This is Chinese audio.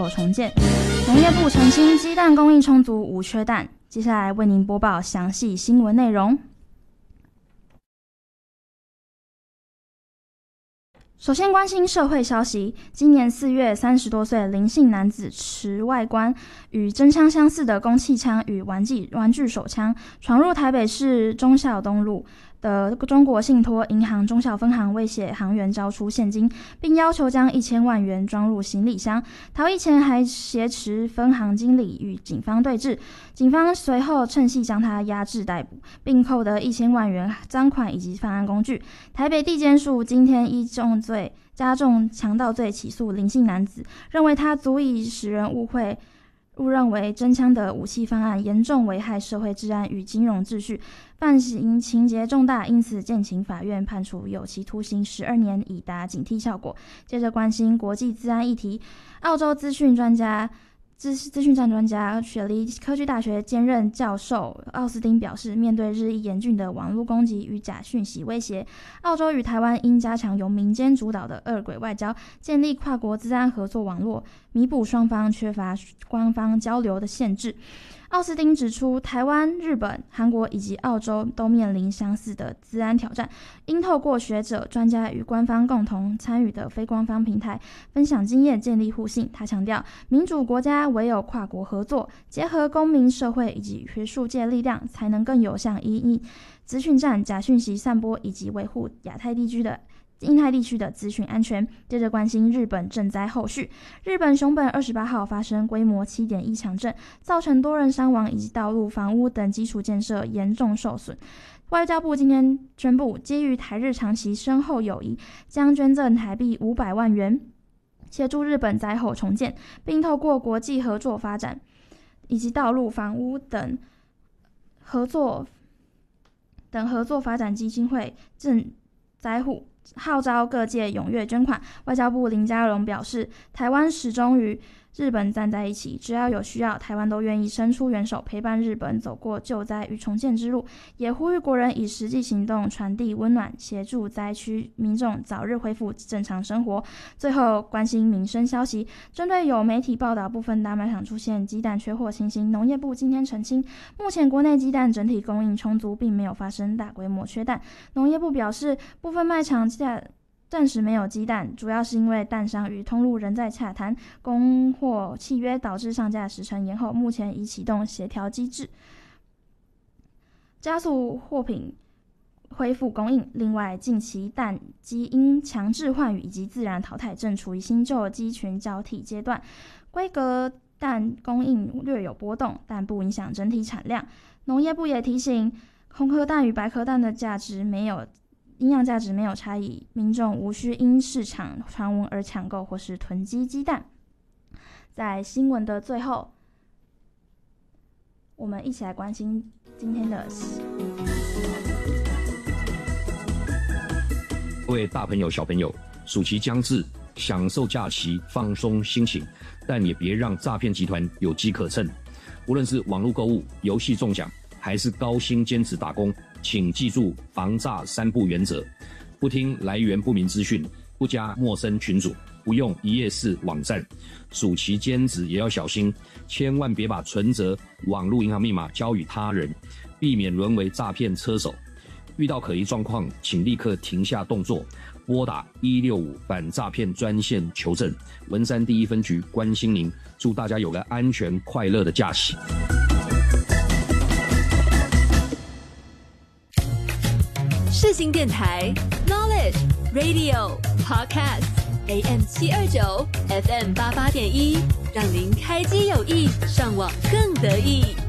后重建。农业部澄清鸡蛋供应充足，无缺蛋。接下来为您播报详细新闻内容。首先关心社会消息，今年4月30多岁林姓男子持外观与真枪相似的公气枪与玩具手枪，闯入台北市忠孝东路的中国信托银行忠孝分行，威胁行员交出现金，并要求将1000万元装入行李箱。逃逸前还挟持分行经理与警方对峙，警方随后趁隙将他押至逮捕，并扣得1000万元赃款以及犯案工具。台北地检署今天依加重强盗罪起诉林姓男子，认为他足以使人误认为真枪的武器犯案，严重危害社会治安与金融秩序，犯行情节重大，因此建请法院判处有期徒刑12年，以达警惕效果。接着关心国际治安议题，澳洲资讯站专家、雪梨科技大学兼任教授奥斯汀表示，面对日益严峻的网络攻击与假讯息威胁，澳洲与台湾应加强由民间主导的二轨外交，建立跨国资安合作网络，弥补双方缺乏官方交流的限制。奥斯汀指出，台湾、日本、韩国以及澳洲都面临相似的资安挑战，应透过学者、专家与官方共同参与的非官方平台，分享经验，建立互信。他强调，民主国家唯有跨国合作，结合公民社会以及学术界力量，才能更有效因应资讯战、假讯息散播以及维护印太地区的资讯安全。接着关心日本震灾后续，日本熊本28号发生规模 7.1 强震，造成多人伤亡以及道路、房屋等基础建设严重受损。外交部今天宣布，基于台日长期深厚友谊，将捐赠台币500万元，协助日本灾后重建，并透过国际合作发展以及道路、房屋等合作发展基金会赈灾户，号召各界踊跃捐款。外交部林佳龙表示，台湾始终与日本站在一起，只要有需要，台湾都愿意伸出援手，陪伴日本走过救灾与重建之路。也呼吁国人以实际行动传递温暖，协助灾区民众早日恢复正常生活。最后关心民生消息，针对有媒体报道部分大卖场出现鸡蛋缺货情形，农业部今天澄清，目前国内鸡蛋整体供应充足，并没有发生大规模缺蛋。农业部表示，部分卖场暂时没有鸡蛋，主要是因为蛋商与通路仍在洽谈供货契约，导致上架时程延后，目前已启动协调机制，加速货品恢复供应。另外，近期蛋鸡因强制换羽以及自然淘汰，正处于新旧鸡群交替阶段，规格蛋供应略有波动，但不影响整体产量。农业部也提醒，红壳蛋与白壳蛋的营养价值没有差异，民众无需因市场传闻而抢购或是囤积鸡蛋。在新闻的最后，我们一起来关心今天的各位大朋友小朋友，暑期将至，享受假期放松心情，但也别让诈骗集团有机可乘。无论是网络购物、游戏中奖，还是高薪兼职打工，请记住防诈3不原则：不听来源不明资讯，不加陌生群组，不用一页式网站。暑期兼职也要小心，千万别把存折、网络银行密码交予他人，避免沦为诈骗车手。遇到可疑状况，请立刻停下动作，拨打165反诈骗专线求证。文山第1分局关心您，祝大家有个安全快乐的假期。 世新电台 Knowledge Radio Podcast AM 729 FM 88.1，让您开机有益，上网更得意。